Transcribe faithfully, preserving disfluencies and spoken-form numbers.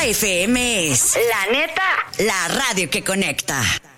F M es, la neta, la radio que conecta.